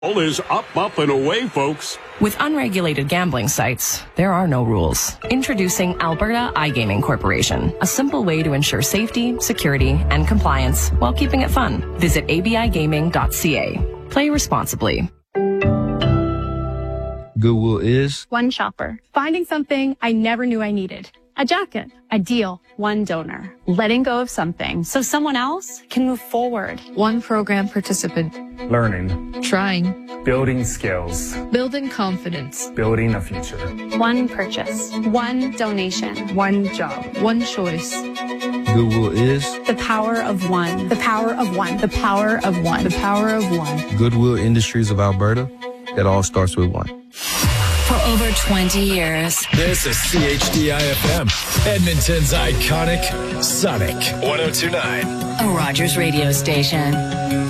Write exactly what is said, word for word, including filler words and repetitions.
Is up, up, and away, folks. With unregulated gambling sites, there are no rules. Introducing Alberta iGaming Corporation, a simple way to ensure safety, security, and compliance while keeping it fun. Visit a b i gaming dot c a. Play responsibly. Goodwill is one shopper, finding something I never knew I needed. A jacket, a deal, one donor, letting go of something so someone else can move forward. One program participant, learning, trying, building skills, building confidence, building a future. One purchase, one donation, one job, one choice. Goodwill is the power of one, the power of one, the power of one, the power of one. Goodwill Industries of Alberta. It all starts with one. For over twenty years. This is C H D I F M, Edmonton's iconic Sonic one oh two point nine. A Rogers radio station.